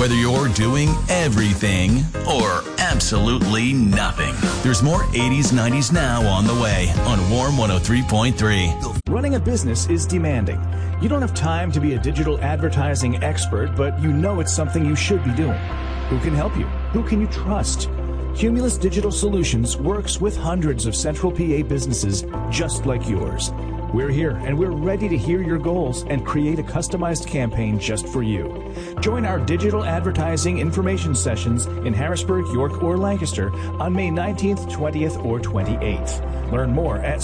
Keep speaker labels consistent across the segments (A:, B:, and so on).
A: Whether you're doing everything or absolutely nothing, there's more 80s, 90s now on the way on Warm 103.3.
B: Running a business is demanding. You don't have time to be a digital advertising expert, but you know it's something you should be doing. Who can help you? Who can you trust? Cumulus Digital Solutions works with hundreds of Central PA businesses just like yours. We're here and we're ready to hear your goals and create a customized campaign just for you. Join our digital advertising information sessions in Harrisburg, York, or Lancaster on May 19th, 20th, or 28th. Learn more at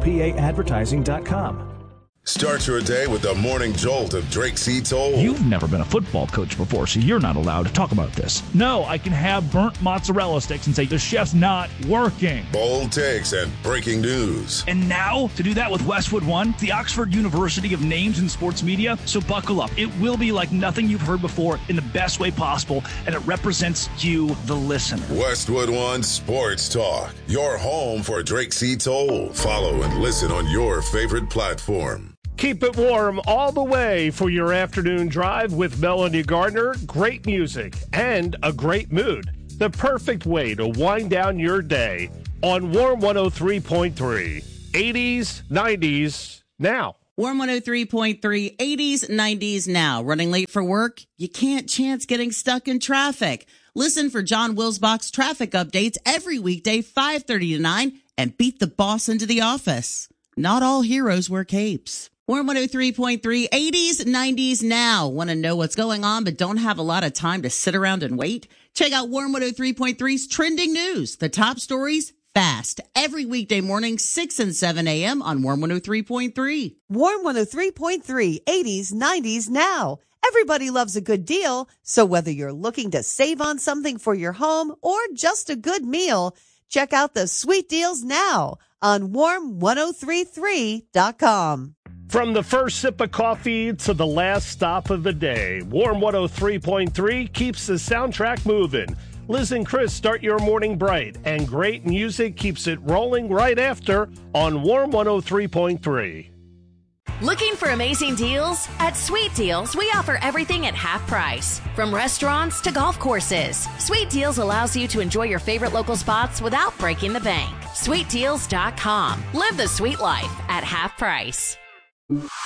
B: centralpaadvertising.com.
C: Start your day with the morning jolt of Drake C. Toll.
D: You've never been a football coach before, so you're not allowed to talk about this. No, I can have burnt mozzarella sticks and say the chef's not working.
C: Bold takes and breaking news.
D: And now, to do that with Westwood One, the Oxford University of Names in Sports Media. So buckle up. It will be like nothing you've heard before in the best way possible, and it represents you, the listener.
C: Westwood One Sports Talk, your home for Drake C. Toll. Follow and listen on your favorite platform.
E: Keep it warm all the way for your afternoon drive with Melanie Gardner. Great music and a great mood. The perfect way to wind down your day on Warm 103.3. 80s, 90s, now.
F: Warm 103.3, 80s, 90s, now. Running late for work? You can't chance getting stuck in traffic. Listen for John Wilsbach's traffic updates every weekday, 5:30 to 9, and beat the boss into the office. Not all heroes wear capes. Warm 103.3, 80s, 90s now. Want to know what's going on but don't have a lot of time to sit around and wait? Check out Warm 103.3's Trending News. The top stories, fast. Every weekday morning, 6 and 7 a.m. on Warm 103.3.
G: Warm 103.3, 80s, 90s now. Everybody loves a good deal, so whether you're looking to save on something for your home or just a good meal, check out the sweet deals now on warm1033.com.
E: From the first sip of coffee to the last stop of the day, Warm 103.3 keeps the soundtrack moving. Liz and Chris start your morning bright, and great music keeps it rolling right after on Warm 103.3.
H: Looking for amazing deals? At Sweet Deals, we offer everything at half price. From restaurants to golf courses, Sweet Deals allows you to enjoy your favorite local spots without breaking the bank. SweetDeals.com. Live the sweet life at half price.